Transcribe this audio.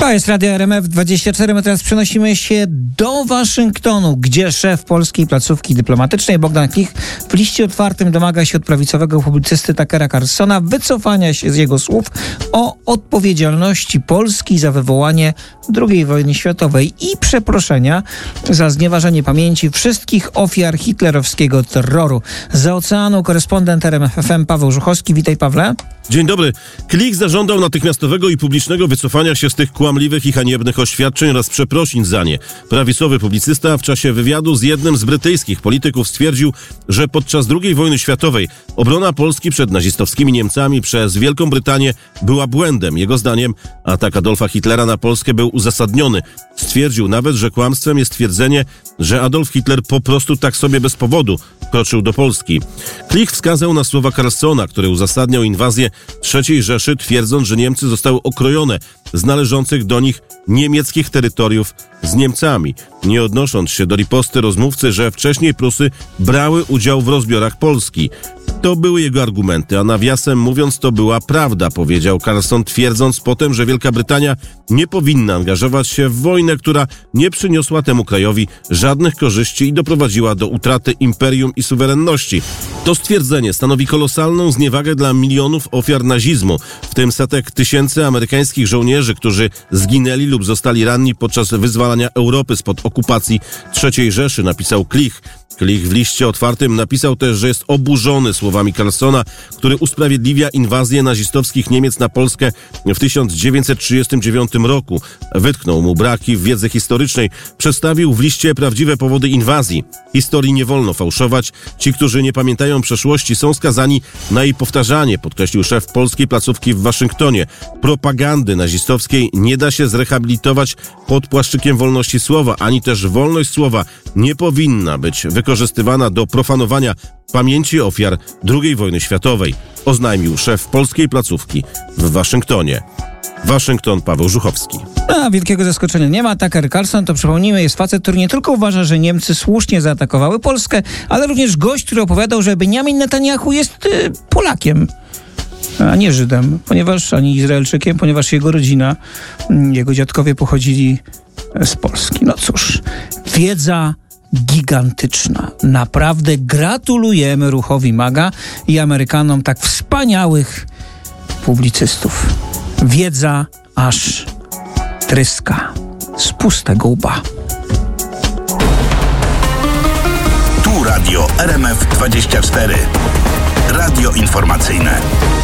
To jest Radio RMF24. My teraz przenosimy się do Waszyngtonu, gdzie szef polskiej placówki dyplomatycznej Bogdan Klich w liście otwartym domaga się od prawicowego publicysty Tuckera Carlsona wycofania się z jego słów o odpowiedzialności Polski za wywołanie II wojny światowej i przeproszenia za znieważenie pamięci wszystkich ofiar hitlerowskiego terroru. Za oceanu korespondent RMF FM Paweł Żuchowski. Witaj, Pawle. Dzień dobry. Klich zażądał natychmiastowego i publicznego wycofania się z tych kłamliwych i haniebnych oświadczeń oraz przeprosin za nie. Prawicowy publicysta w czasie wywiadu z jednym z brytyjskich polityków stwierdził, że podczas II wojny światowej obrona Polski przed nazistowskimi Niemcami przez Wielką Brytanię była błędem. Jego zdaniem atak Adolfa Hitlera na Polskę był uzasadniony. Stwierdził nawet, że kłamstwem jest twierdzenie, że Adolf Hitler po prostu tak sobie bez powodu kroczył do Polski. Klich wskazał na słowa Carlsona, który uzasadniał inwazję III Rzeszy, twierdząc, że Niemcy zostały okrojone z należących do nich niemieckich terytoriów z Niemcami, nie odnosząc się do riposty rozmówcy, że wcześniej Prusy brały udział w rozbiorach Polski. To były jego argumenty, a nawiasem mówiąc to była prawda, powiedział Carlson, twierdząc potem, że Wielka Brytania nie powinna angażować się w wojnę, która nie przyniosła temu krajowi żadnych korzyści i doprowadziła do utraty imperium i suwerenności. To stwierdzenie stanowi kolosalną zniewagę dla milionów ofiar nazizmu, w tym setek tysięcy amerykańskich żołnierzy, którzy zginęli lub zostali ranni podczas wyzwalania Europy spod okupacji III Rzeszy, napisał Klich. Klich w liście otwartym napisał też, że jest oburzony słowami Carlsona, który usprawiedliwia inwazję nazistowskich Niemiec na Polskę w 1939 roku. Wytknął mu braki w wiedzy historycznej, przedstawił w liście prawdziwe powody inwazji. Historii nie wolno fałszować. Ci, którzy nie pamiętają przeszłości, są skazani na jej powtarzanie, podkreślił szef polskiej placówki w Waszyngtonie. Propagandy nazistowskiej nie da się zrehabilitować pod płaszczykiem wolności słowa, ani też wolność słowa nie powinna być wykorzystywana do profanowania pamięci ofiar II wojny światowej, oznajmił szef polskiej placówki w Waszyngtonie. Waszyngton, Paweł Żuchowski. Wielkiego zaskoczenia nie ma. Tucker Carlson, to przypomnijmy, jest facet, który nie tylko uważa, że Niemcy słusznie zaatakowały Polskę, ale również gość, który opowiadał, że Benjamin Netanyahu jest Polakiem, a nie Żydem, ani Izraelczykiem, ponieważ jego rodzina, jego dziadkowie pochodzili z Polski. No cóż, wiedza gigantyczna. Naprawdę gratulujemy ruchowi MAGA i Amerykanom tak wspaniałych publicystów. Wiedza aż tryska z pustego łba. Tu Radio RMF24. Radio informacyjne.